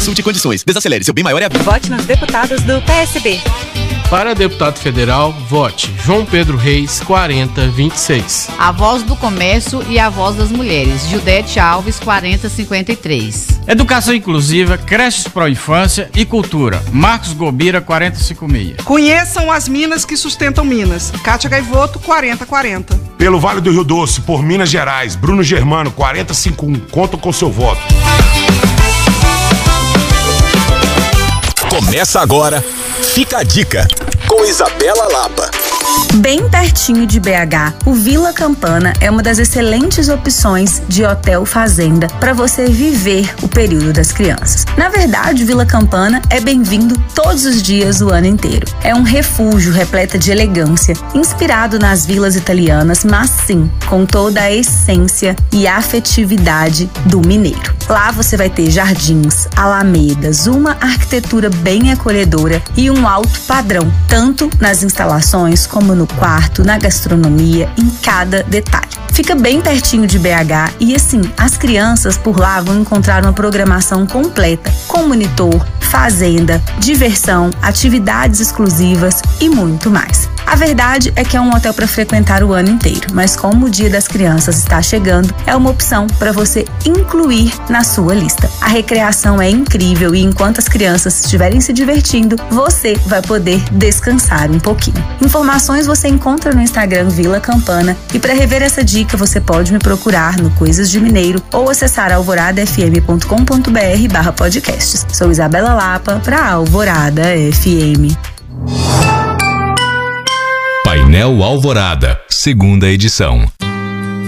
Consulte condições. Desacelere, seu bem maior é a vida. Vote nos deputados do PSB. Para deputado federal, vote João Pedro Reis, 4026. A Voz do Comércio e a Voz das Mulheres, Judete Alves, 4053. Educação Inclusiva, Creches Pro Infância e Cultura, Marcos Gobira, 456. Conheçam as minas que sustentam Minas, Cátia Gaivoto, 4040. Pelo Vale do Rio Doce, por Minas Gerais, Bruno Germano, 4051. Conto com seu voto. Começa agora, Fica a Dica, com Isabela Lapa. Bem pertinho de BH, o Vila Campana é uma das excelentes opções de hotel fazenda para você viver o período das crianças. Na verdade, o Vila Campana é bem-vindo todos os dias o ano inteiro. É um refúgio repleto de elegância, inspirado nas vilas italianas, mas sim, com toda a essência e afetividade do mineiro. Lá você vai ter jardins, alamedas, uma arquitetura bem acolhedora e um alto padrão, tanto nas instalações como no quarto, na gastronomia, em cada detalhe. Fica bem pertinho de BH e assim, as crianças por lá vão encontrar uma programação completa, com monitor, fazenda, diversão, atividades exclusivas e muito mais. A verdade é que é um hotel para frequentar o ano inteiro, mas como o Dia das Crianças está chegando, é uma opção para você incluir na sua lista. A recreação é incrível e enquanto as crianças estiverem se divertindo, você vai poder descansar um pouquinho. Informações você encontra no Instagram Vila Campana e para rever essa dica você pode me procurar no Coisas de Mineiro ou acessar alvoradafm.com.br/podcasts. Sou Isabela Lapa para Alvorada FM. Painel Alvorada, segunda edição.